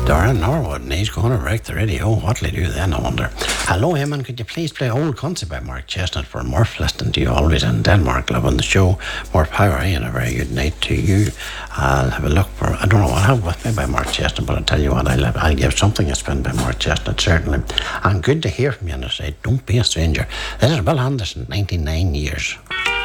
Darren Norwood, and he's going to wreck the radio. What'll he do then, I wonder? Hello, Eamon. Could you please play Old Country by Mark Chestnut for Murph? Listening to you always in Denmark, loving the show. Murph, how are you? And a very good night to you. I'll have a look for, I don't know what I have with me by Mark Chestnut, but I'll tell you what, I'll give something a spin by Mark Chestnut, certainly. And good to hear from you on the side. Don't be a stranger. This is Will Anderson, 99 years.